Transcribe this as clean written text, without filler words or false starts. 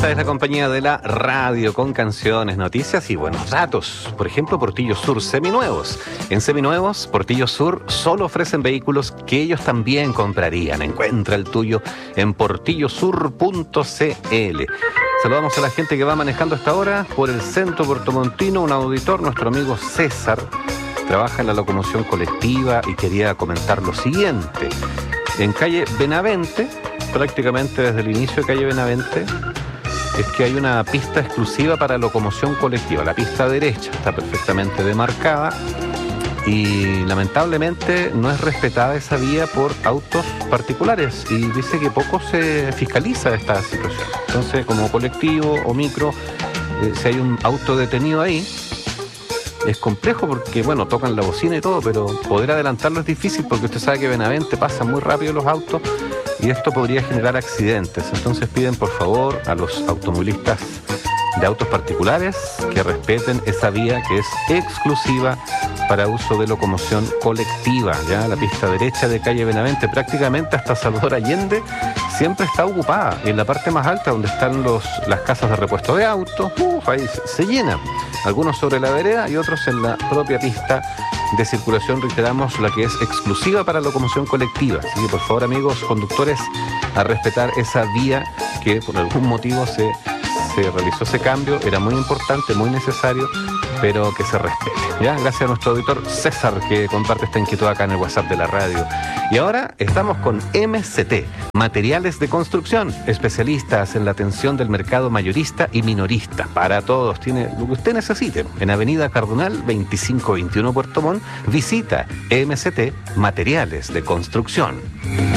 Esta es la compañía de la radio con canciones, noticias y buenos datos. Por ejemplo, Portillo Sur Seminuevos. En Seminuevos, Portillo Sur solo ofrecen vehículos que ellos también comprarían. Encuentra el tuyo en portillosur.cl. Saludamos a la gente que va manejando hasta ahora por el centro puertomontino. Un auditor, nuestro amigo César, trabaja en la locomoción colectiva y quería comentar lo siguiente. En calle Benavente, prácticamente desde el inicio de calle Benavente, es que hay una pista exclusiva para locomoción colectiva. La pista derecha está perfectamente demarcada y lamentablemente no es respetada esa vía por autos particulares y dice que poco se fiscaliza esta situación. Entonces, como colectivo o micro, si hay un auto detenido ahí, es complejo porque, bueno, tocan la bocina y todo, pero poder adelantarlo es difícil porque usted sabe que Benavente pasan muy rápido los autos y esto podría generar accidentes. Entonces piden por favor a los automovilistas de autos particulares que respeten esa vía que es exclusiva para uso de locomoción colectiva. Ya la pista derecha de calle Benavente, prácticamente hasta Salvador Allende, siempre está ocupada. Y en la parte más alta, donde están las casas de repuesto de autos, ahí se llenan. Algunos sobre la vereda y otros en la propia pista de circulación, reiteramos, la que es exclusiva para locomoción colectiva. Así que por favor, amigos conductores, a respetar esa vía que por algún motivo se realizó ese cambio. Era muy importante, muy necesario, pero que se respete. ¿Ya? Gracias a nuestro auditor César, que comparte esta inquietud acá en el WhatsApp de la radio. Y ahora estamos con MCT, Materiales de Construcción, especialistas en la atención del mercado mayorista y minorista. Para todos, tiene lo que usted necesite. En Avenida Cardonal 2521 Puerto Montt, visita MCT, Materiales de Construcción.